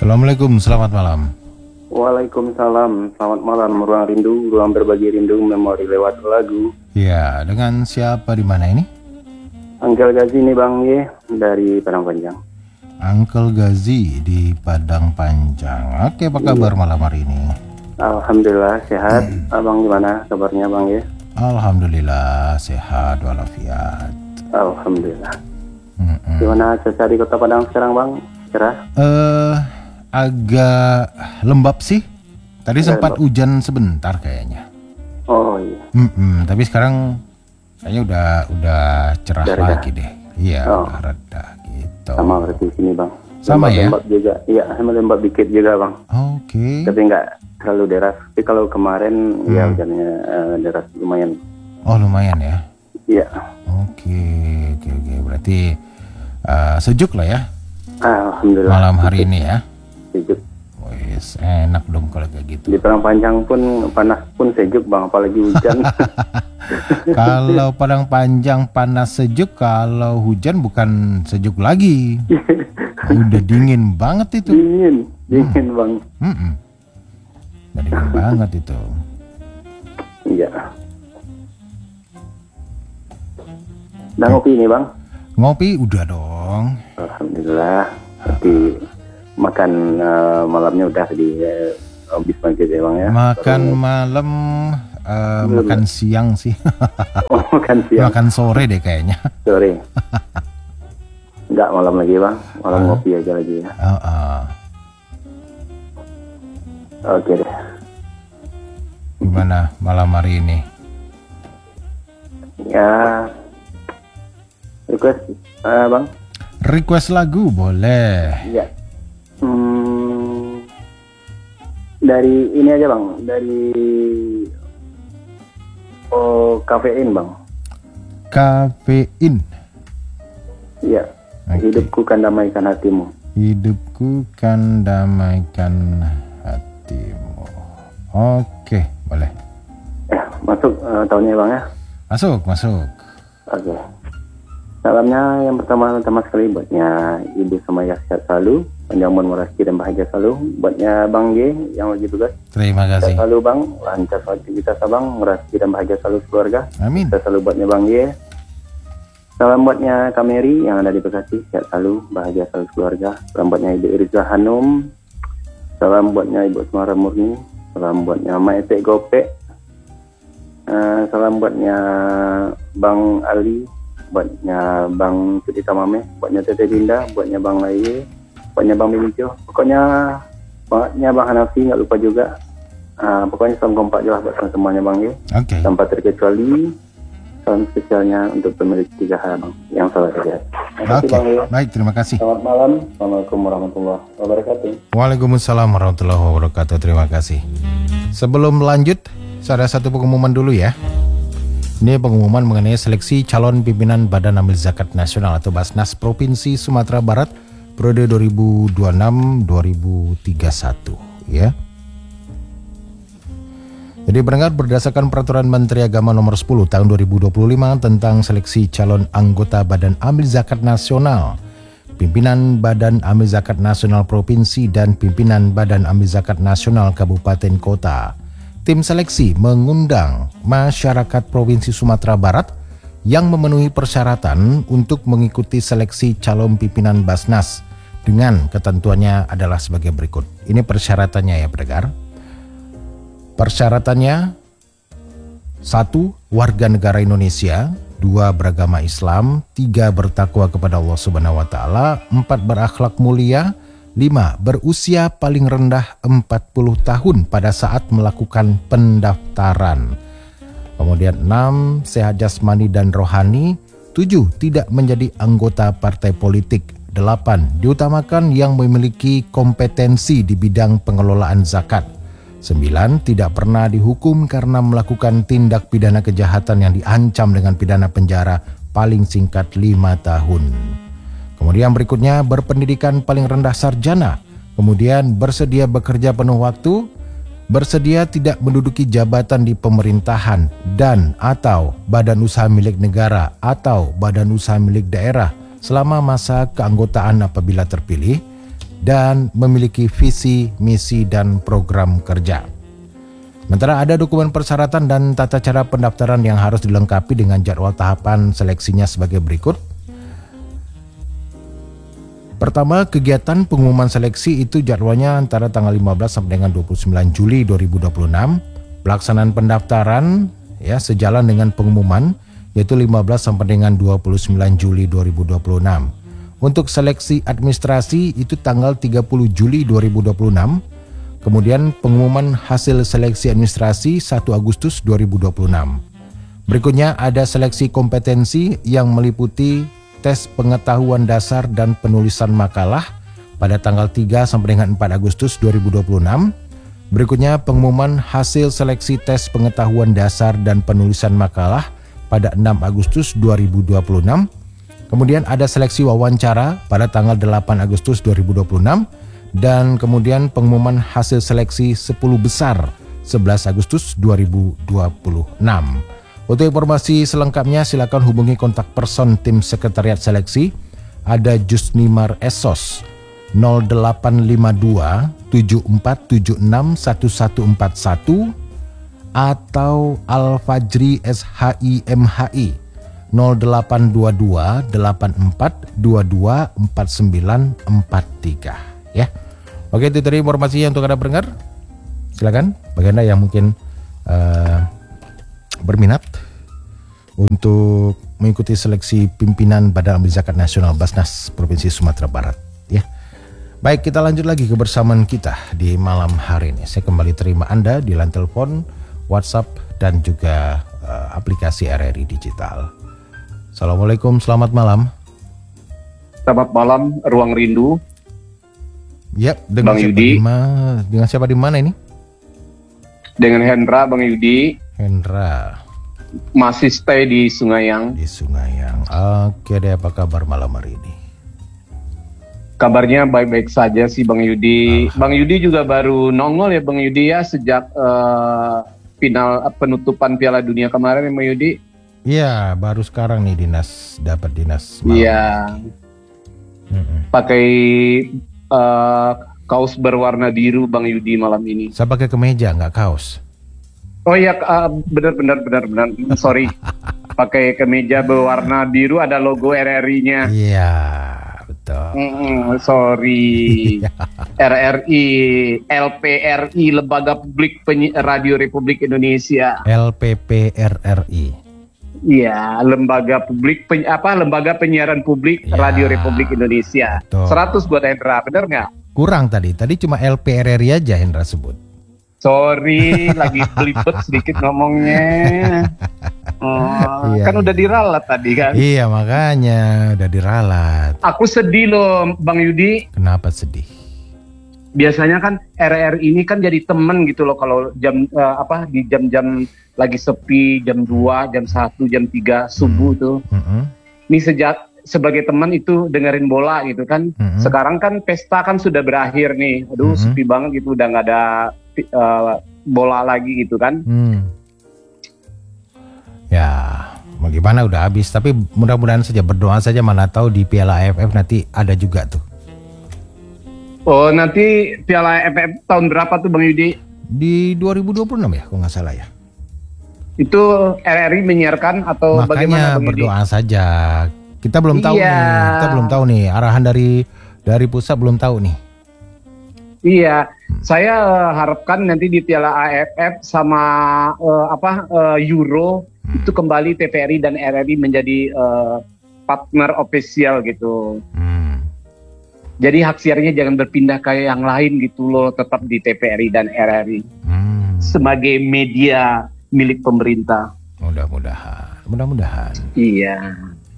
Assalamualaikum, selamat malam. Waalaikumsalam, selamat malam. Ruang rindu, ruang berbagi rindu, memori lewat lagu. Ya, dengan siapa di mana ini? Angkel Gazi nih Bang Ye, dari Padang Panjang. Uncle Gazi di Padang Panjang. Oke, apa kabar malam hari ini? Alhamdulillah sehat. Abang gimana kabarnya Bang Ye? Alhamdulillah sehat walafiat. Alhamdulillah. Gimana cuaca di Kota Padang sekarang Bang? Cerah? Agak lembab sih. Tadi sempat lembab. hujan sebentar kayaknya. Oh iya. Tapi sekarang kayaknya udah cerah Udah reda. lagi deh. Iya, Oh. udah reda gitu. Sama berarti di sini Bang. Sama ya? Lembab juga. Iya, sama lembab dikit juga Bang. Oke. Tapi nggak terlalu deras. Tapi kalau kemarin ya hujannya deras lumayan. Oh, lumayan ya. Iya. Oke. Berarti sejuk lah ya Alhamdulillah. malam hari ini ya. Sejuk. Wes, enak dong kalau kayak gitu. Di Padang Panjang pun panas pun sejuk Bang, apalagi hujan. Kalau Padang Panjang panas sejuk, kalau hujan bukan sejuk lagi. Udah dingin banget itu. Dingin Bang. Udah dingin banget itu. Iya. Udah ngopi nih Bang? Ngopi udah dong. Alhamdulillah. Berarti makan malamnya udah di habis maghrib ya Bang ya? Makan malam, makan siang sih. Oh, makan siang. Makan sore deh kayaknya. Sore. Enggak malam lagi Bang, malam ngopi aja lagi ya. Oke deh. Gimana malam hari ini? Ya, request Bang? Request lagu boleh. Iya. Dari ini aja Bang, dari kafein Bang. Kafein. Iya. Oke. Hidupku kan damaikan hatimu. Hidupku kan damaikan hatimu. Oke, boleh. Masuk tahunnya Bang ya. Masuk. Oke. Salamnya yang pertama sekali buatnya Ibu Semaya sehat selalu, panjang umur rezeki dan bahagia selalu. Buatnya Bang G yang lagi tugas. Terima Sehat kasih. selalu Bang, lancar aktivitas Abang, rezeki dan bahagia selalu keluarga. Amin. Sehat selalu buatnya Bang G. Salam buatnya Kameri yang ada di Bekasi, sehat selalu, bahagia selalu keluarga. Salam buatnya Ibu Iriza Hanum. Salam buatnya Ibu Semara Murni. Salam buatnya Maete Gope. Salam buatnya Bang Ali, buatnya Bang Cuti Tamame, buatnya Tete Dinda, buatnya Bang Laye, buatnya Bang Mimijo. Pokoknya buatnya Bang Hanafi, nggak lupa juga. Pokoknya salam kompak jelas buat semuanya Bang ya. Oke. Tanpa terkecuali salam spesialnya untuk pemilik 3H Bang yang salah saja. Terima kasih Oke. Bang ya. Baik, terima kasih. Selamat malam. Assalamualaikum warahmatullahi wabarakatuh. Waalaikumsalam warahmatullahi wabarakatuh. Terima kasih. Sebelum lanjut, saya ada satu pengumuman dulu ya. Ini pengumuman mengenai seleksi calon pimpinan Badan Amil Zakat Nasional atau Basnas Provinsi Sumatera Barat periode 2026-2031 ya. Jadi pendengar, berdasarkan Peraturan Menteri Agama Nomor 10 Tahun 2025 tentang seleksi calon anggota Badan Amil Zakat Nasional, pimpinan Badan Amil Zakat Nasional Provinsi dan pimpinan Badan Amil Zakat Nasional Kabupaten Kota, tim seleksi mengundang masyarakat Provinsi Sumatera Barat yang memenuhi persyaratan untuk mengikuti seleksi calon pimpinan Basnas dengan ketentuannya adalah sebagai berikut. Ini persyaratannya ya pendengar. Persyaratannya: 1. Warga negara Indonesia, 2. Beragama Islam, 3. Bertakwa kepada Allah Subhanahu wa taala, 4. Berakhlak mulia, 5. Berusia paling rendah 40 tahun pada saat melakukan pendaftaran. Kemudian 6. Sehat jasmani dan rohani, 7. Tidak menjadi anggota partai politik, 8. Diutamakan yang memiliki kompetensi di bidang pengelolaan zakat, 9. Tidak pernah dihukum karena melakukan tindak pidana kejahatan yang diancam dengan pidana penjara paling singkat 5 tahun. Kemudian berikutnya berpendidikan paling rendah sarjana. Kemudian bersedia bekerja penuh waktu, bersedia tidak menduduki jabatan di pemerintahan dan atau badan usaha milik negara atau badan usaha milik daerah selama masa keanggotaan apabila terpilih, dan memiliki visi, misi, dan program kerja. Sementara ada dokumen persyaratan dan tata cara pendaftaran yang harus dilengkapi dengan jadwal tahapan seleksinya sebagai berikut. Pertama, kegiatan pengumuman seleksi itu jadwalnya antara tanggal 15 sampai dengan 29 Juli 2026. Pelaksanaan pendaftaran ya sejalan dengan pengumuman yaitu 15 sampai dengan 29 Juli 2026. Untuk seleksi administrasi itu tanggal 30 Juli 2026. Kemudian pengumuman hasil seleksi administrasi 1 Agustus 2026. Berikutnya ada seleksi kompetensi yang meliputi tes pengetahuan dasar dan penulisan makalah pada tanggal 3 sampai dengan 4 Agustus 2026. Berikutnya pengumuman hasil seleksi tes pengetahuan dasar dan penulisan makalah pada 6 Agustus 2026. Kemudian ada seleksi wawancara pada tanggal 8 Agustus 2026 dan kemudian pengumuman hasil seleksi 10 besar 11 Agustus 2026. Untuk informasi selengkapnya silakan hubungi kontak person tim sekretariat seleksi. Ada Jusnimar Esos 0852 7476 1141 atau Al-Fajri SHI MHI 0822 84 22 4943 ya. Oke, itu tadi informasinya untuk Anda pendengar. Silakan bagi Anda yang mungkin berminat untuk mengikuti seleksi pimpinan Badan Amil Zakat Nasional Basnas Provinsi Sumatera Barat ya. Baik, kita lanjut lagi kebersamaan kita di malam hari ini. Saya kembali terima Anda di line telepon, WhatsApp dan juga aplikasi RRI Digital. Assalamualaikum, selamat malam. Selamat malam, Ruang Rindu. Ya, dengan Bang siapa Yudi. Dengan siapa di mana ini? Dengan Hendra, Bang Yudi. Hendra Masih stay di Sungaiang. di Sungaiang. Oke deh, apa kabar malam hari ini? Kabarnya baik-baik saja sih, Bang Yudi. Bang Yudi juga baru nongol ya, Bang Yudi ya, sejak final penutupan Piala Dunia kemarin ya, Bang Yudi. Iya, baru sekarang nih dapat dinas malam. Iya. Pakai kaos berwarna biru, Bang Yudi malam ini. Saya pakai kemeja, nggak kaos. Oh iya, benar. Sorry. Pakai kemeja berwarna biru, ada logo RRI-nya. Iya, betul. Sorry. RRI, LPRI, Lembaga Publik Radio Republik Indonesia. LPPRRI. Iya, Lembaga Penyiaran Publik Ya, Radio Republik Indonesia. betul. 100 buat Hendra, bener nggak? Kurang tadi cuma LPRRI aja Hendra sebut. Sorry, lagi belibet sedikit ngomongnya. Iya, Kan udah diralat tadi kan. Iya, makanya udah diralat. Aku sedih loh, Bang Yudi. Kenapa sedih? Biasanya kan RRI ini kan jadi temen gitu loh kalau di jam-jam lagi sepi, jam 2, jam 1, jam 3 subuh tuh. Ini sebagai teman itu dengerin bola gitu kan. Sekarang kan pesta kan sudah berakhir nih. Aduh, sepi banget gitu, udah nggak ada bola lagi gitu kan. Ya, bagaimana udah habis. Tapi mudah-mudahan saja, berdoa saja, mana tahu di Piala AFF nanti ada juga tuh. Oh, nanti Piala AFF tahun berapa tuh Bang Yudi? Di 2026 ya, kalau nggak salah ya. Itu RRI menyiarkan atau bagaimana Makanya Bang Yudi? berdoa saja. Kita belum tahu Iya. nih. Kita belum tahu nih arahan dari pusat, belum tahu nih. Iya, saya harapkan nanti di Piala AFF sama Euro itu kembali TVRI dan RRI menjadi partner official gitu. Jadi hak siarnya jangan berpindah ke yang lain gitu loh, tetap di TVRI dan RRI sebagai media milik pemerintah. Mudah-mudahan. Iya.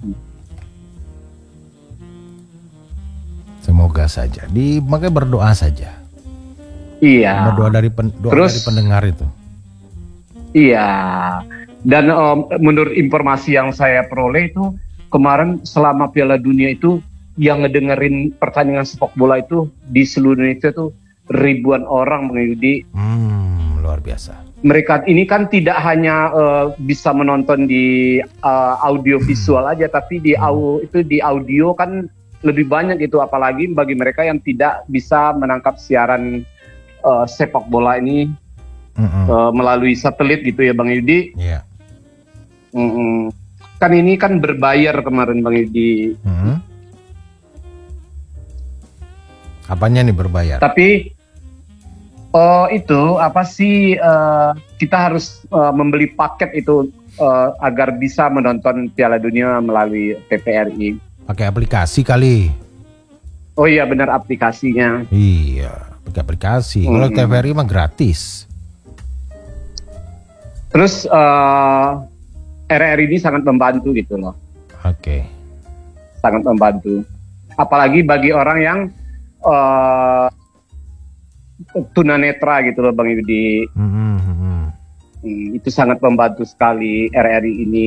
Semoga saja. Makanya berdoa saja. Iya. Berdoa dari Terus, dari pendengar itu. Iya. Dan menurut informasi yang saya peroleh itu kemarin selama Piala Dunia itu yang ngedengerin pertandingan sepak bola itu di seluruh Indonesia tuh ribuan orang, Bang Yudi. Luar biasa. Mereka ini kan tidak hanya bisa menonton di audio visual aja, tapi di audio kan lebih banyak itu, apalagi bagi mereka yang tidak bisa menangkap siaran sepak bola ini melalui satelit gitu ya Bang Yudi. Iya. Kan ini kan berbayar kemarin Bang Yudi. Apanya nih berbayar? Tapi itu apa sih, kita harus membeli paket itu agar bisa menonton Piala Dunia melalui TVRI. Pakai aplikasi kali. Oh iya benar, aplikasinya. Iya, pakai aplikasi. Kalau TVRI mah gratis. Terus RRI ini sangat membantu gitu loh. Oke. Sangat membantu. Apalagi bagi orang yang tunanetra gitu loh Bang Yudi. Itu sangat membantu sekali RRI ini.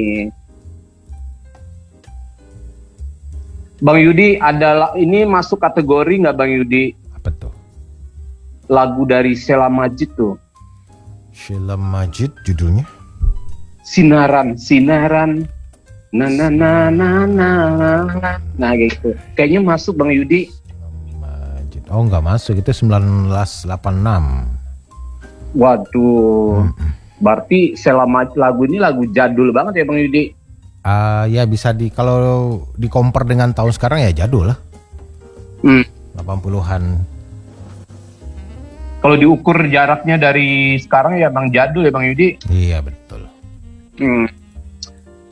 Bang Yudi, ini masuk kategori nggak Bang Yudi? Apa tuh? Lagu dari Sheila Majid tuh. Sheila Majid judulnya? Sinaran, na na na na na. Nah gitu. Kayaknya masuk Bang Yudi. Majid. Oh nggak masuk, itu 1986. Waduh. Berarti Sheila Majid, lagu ini lagu jadul banget ya Bang Yudi? Ya bisa kalau di compare dengan tahun sekarang ya jadul lah. 80-an. Kalau diukur jaraknya dari sekarang ya Bang jadul ya Bang Yudi? Iya betul.